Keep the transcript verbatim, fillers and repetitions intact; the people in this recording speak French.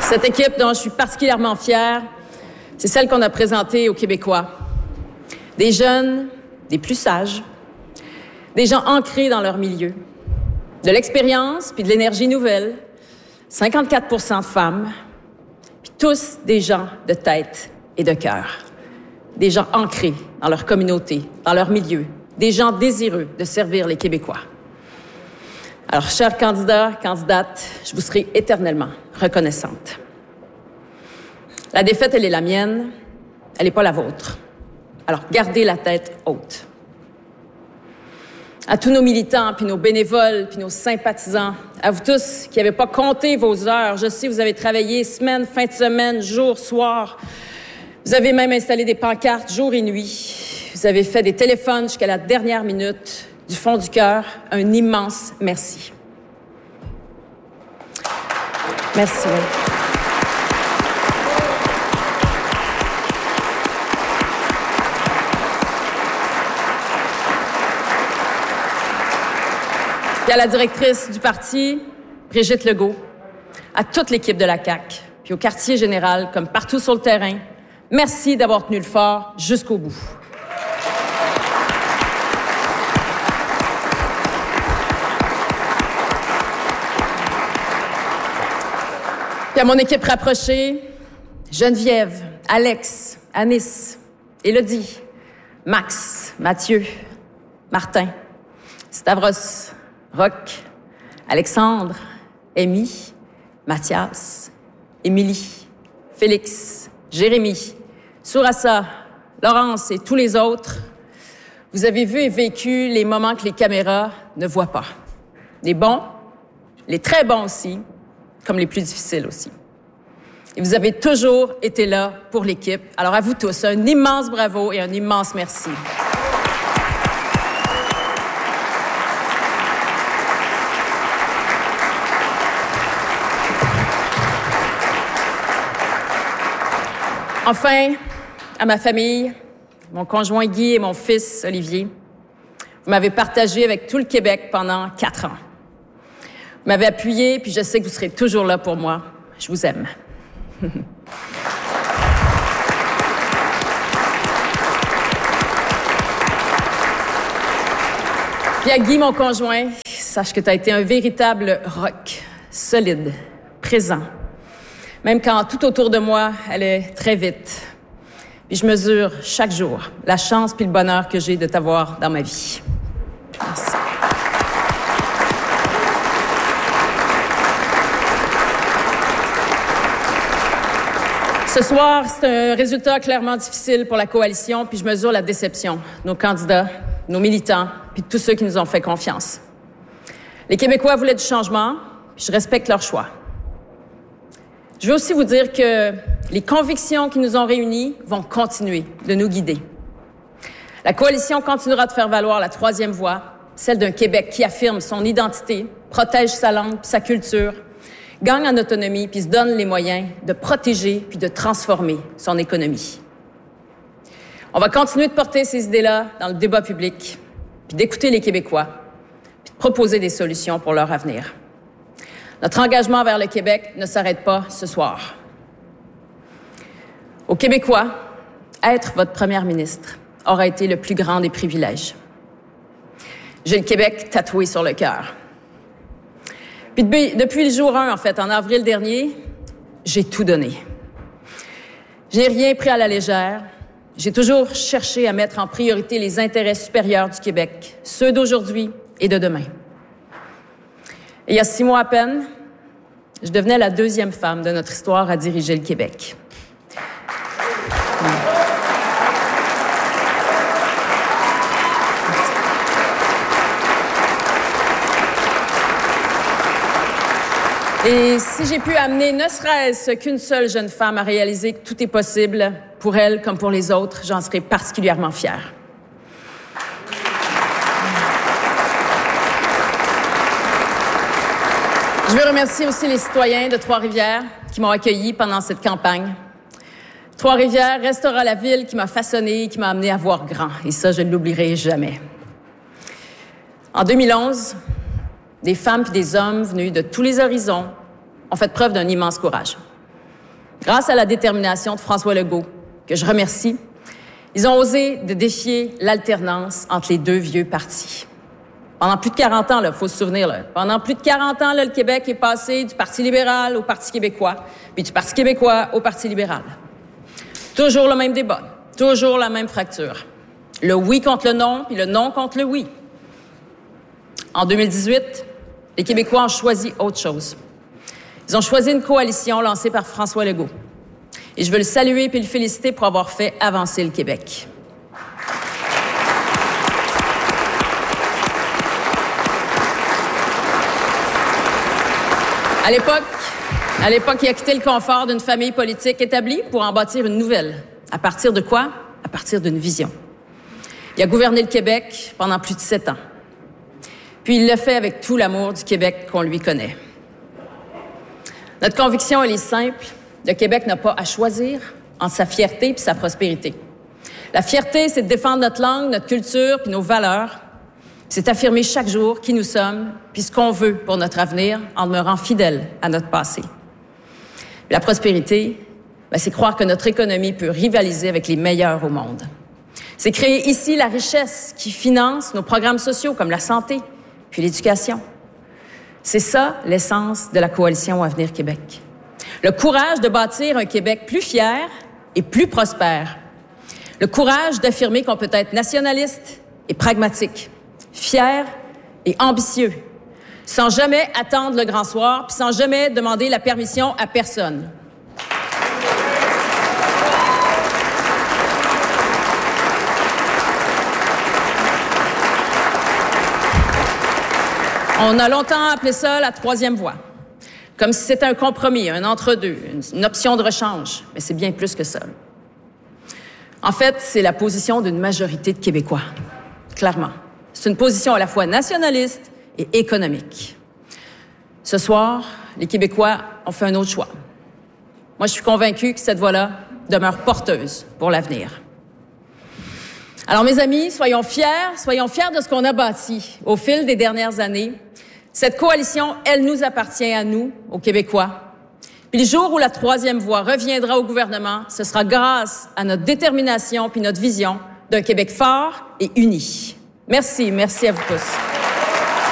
Cette équipe dont je suis particulièrement fière, c'est celle qu'on a présentée aux Québécois. Des jeunes, des plus sages, des gens ancrés dans leur milieu, de l'expérience puis de l'énergie nouvelle, cinquante-quatre pour cent de femmes, puis tous des gens de tête et de cœur, des gens ancrés dans leur communauté, dans leur milieu, des gens désireux de servir les Québécois. Alors, chers candidats, candidates, je vous serai éternellement reconnaissante. La défaite, elle est la mienne, elle n'est pas la vôtre. Alors, gardez la tête haute. À tous nos militants, puis nos bénévoles, puis nos sympathisants, à vous tous qui n'avez pas compté vos heures, je sais, vous avez travaillé semaine, fin de semaine, jour, soir. Vous avez même installé des pancartes jour et nuit. Vous avez fait des téléphones jusqu'à la dernière minute. Du fond du cœur, un immense merci. Merci. Oui. Puis à la directrice du parti, Brigitte Legault, à toute l'équipe de la C A Q, puis au quartier général, comme partout sur le terrain, merci d'avoir tenu le fort jusqu'au bout. Puis à mon équipe rapprochée, Geneviève, Alex, Anis, Élodie, Max, Mathieu, Martin, Stavros, Roch, Alexandre, Amy, Mathias, Émilie, Félix, Jérémy, Sourassa, Laurence et tous les autres, vous avez vu et vécu les moments que les caméras ne voient pas. Les bons, les très bons aussi, comme les plus difficiles aussi. Et vous avez toujours été là pour l'équipe. Alors à vous tous, un immense bravo et un immense merci. Enfin, à ma famille, mon conjoint Guy et mon fils Olivier, vous m'avez partagé avec tout le Québec pendant quatre ans. Vous m'avez appuyé, puis je sais que vous serez toujours là pour moi. Je vous aime. Puis à Guy, mon conjoint, sache que tu as été un véritable roc, solide, présent. Même quand tout autour de moi allait très vite. Puis je mesure chaque jour la chance puis le bonheur que j'ai de t'avoir dans ma vie. Merci. Ce soir, c'est un résultat clairement difficile pour la coalition, puis je mesure la déception de nos candidats, nos militants, puis de tous ceux qui nous ont fait confiance. Les Québécois voulaient du changement, puis je respecte leur choix. Je veux aussi vous dire que les convictions qui nous ont réunis vont continuer de nous guider. La coalition continuera de faire valoir la troisième voie, celle d'un Québec qui affirme son identité, protège sa langue, sa culture, gagne en autonomie puis se donne les moyens de protéger puis de transformer son économie. On va continuer de porter ces idées-là dans le débat public, puis d'écouter les Québécois, puis de proposer des solutions pour leur avenir. Notre engagement vers le Québec ne s'arrête pas ce soir. Aux Québécois, être votre première ministre aura été le plus grand des privilèges. J'ai le Québec tatoué sur le cœur. Puis depuis, depuis le jour un, en fait, en avril dernier, j'ai tout donné. Je n'ai rien pris à la légère. J'ai toujours cherché à mettre en priorité les intérêts supérieurs du Québec, ceux d'aujourd'hui et de demain. Et il y a six mois à peine, je devenais la deuxième femme de notre histoire à diriger le Québec. Et si j'ai pu amener ne serait-ce qu'une seule jeune femme à réaliser que tout est possible pour elle comme pour les autres, j'en serai particulièrement fière. Je veux remercier aussi les citoyens de Trois-Rivières qui m'ont accueilli pendant cette campagne. Trois-Rivières restera la ville qui m'a façonnée, qui m'a amenée à voir grand. Et ça, je ne l'oublierai jamais. En deux mille onze, des femmes et des hommes venus de tous les horizons ont fait preuve d'un immense courage. Grâce à la détermination de François Legault, que je remercie, ils ont osé de défier l'alternance entre les deux vieux partis. Pendant plus de quarante ans, il faut se souvenir, là, pendant plus de quarante ans, là, le Québec est passé du Parti libéral au Parti québécois, puis du Parti québécois au Parti libéral. Toujours le même débat, toujours la même fracture. Le oui contre le non, puis le non contre le oui. En deux mille dix-huit, les Québécois ont choisi autre chose. Ils ont choisi une coalition lancée par François Legault. Et je veux le saluer puis le féliciter pour avoir fait avancer le Québec. À l'époque, à l'époque, il a quitté le confort d'une famille politique établie pour en bâtir une nouvelle. À partir de quoi? À partir d'une vision. Il a gouverné le Québec pendant plus de sept ans. Puis il l'a fait avec tout l'amour du Québec qu'on lui connaît. Notre conviction, elle est simple. Le Québec n'a pas à choisir entre sa fierté et sa prospérité. La fierté, c'est de défendre notre langue, notre culture puis nos valeurs. C'est affirmer chaque jour qui nous sommes puis ce qu'on veut pour notre avenir en demeurant fidèles à notre passé. La prospérité, ben, c'est croire que notre économie peut rivaliser avec les meilleurs au monde. C'est créer ici la richesse qui finance nos programmes sociaux comme la santé puis l'éducation. C'est ça l'essence de la coalition Avenir Québec. Le courage de bâtir un Québec plus fier et plus prospère. Le courage d'affirmer qu'on peut être nationaliste et pragmatique, fier et ambitieux, sans jamais attendre le grand soir, puis sans jamais demander la permission à personne. On a longtemps appelé ça la troisième voie, comme si c'était un compromis, un entre-deux, une option de rechange, mais c'est bien plus que ça. En fait, c'est la position d'une majorité de Québécois, clairement. C'est une position à la fois nationaliste et économique. Ce soir, les Québécois ont fait un autre choix. Moi, je suis convaincue que cette voie-là demeure porteuse pour l'avenir. Alors, mes amis, soyons fiers, soyons fiers de ce qu'on a bâti au fil des dernières années. Cette coalition, elle nous appartient à nous, aux Québécois. Puis le jour où la troisième voie reviendra au gouvernement, ce sera grâce à notre détermination puis notre vision d'un Québec fort et uni. Merci, merci à vous tous.